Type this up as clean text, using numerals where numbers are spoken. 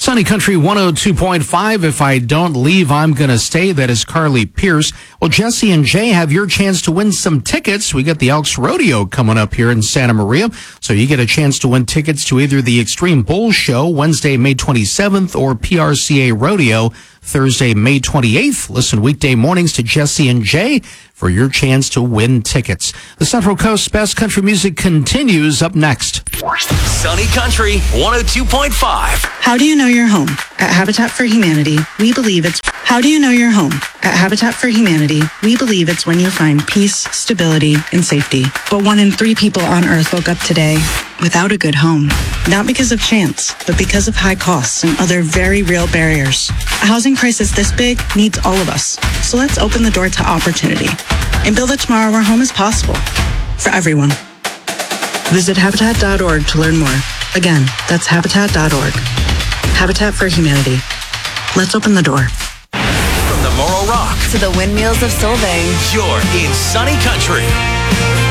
Sunny Country 102.5. If I don't leave, I'm going to stay. That is Carly Pierce. Well, Jesse and Jay have your chance to win some tickets. We got the Elks Rodeo coming up here in Santa Maria. So you get a chance to win tickets to either the Extreme Bull Show Wednesday, May 27th or PRCA Rodeo Thursday, May 28th. Listen weekday mornings to Jesse and Jay for your chance to win tickets. The Central Coast's best country music continues up next. Sunny Country 102.5. How do you know you're home? At Habitat for Humanity, we believe it's... How do you know you're home? At Habitat for Humanity, we believe it's when you find peace, stability, and safety. But 1 in 3 people on Earth woke up today without a good home. Not because of chance, but because of high costs and other very real barriers. A housing crisis this big needs all of us. So let's open the door to opportunity and build a tomorrow where home is possible for everyone. Visit Habitat.org to learn more. Again, that's Habitat.org. Habitat for Humanity. Let's open the door. From the Morro Rock to the windmills of Solvang. you're in Sunny Country.